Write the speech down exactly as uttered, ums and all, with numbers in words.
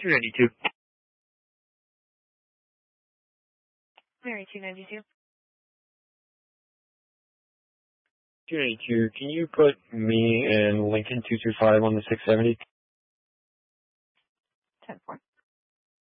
two ninety-two. Mary two ninety-two. two ninety-two, can you put me and Lincoln two two five on the six seventy? ten four.